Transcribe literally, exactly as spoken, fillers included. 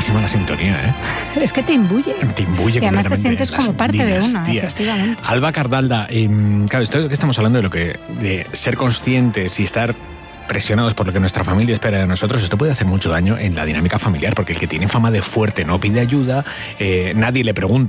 buenísima la sintonía, ¿eh? Es que te imbuye. Te imbuye y además te completamente. sientes como parte de una, efectivamente. Alba Cardalda, eh, claro, esto que estamos hablando de lo que de ser conscientes y estar presionados por lo que nuestra familia espera de nosotros, esto puede hacer mucho daño en la dinámica familiar, porque el que tiene fama de fuerte no pide ayuda, eh, nadie le pregunta